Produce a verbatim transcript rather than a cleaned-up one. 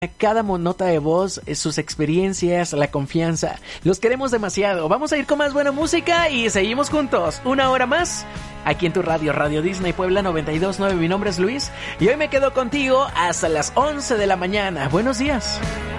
cada nota de voz, sus experiencias, la confianza. Los queremos demasiado. Vamos a ir con más buena música y seguimos juntos. Una hora más, aquí en tu radio, Radio Disney Puebla noventa y dos punto nueve. Mi nombre es Luis y hoy me quedo contigo hasta las once de la mañana. Buenos días.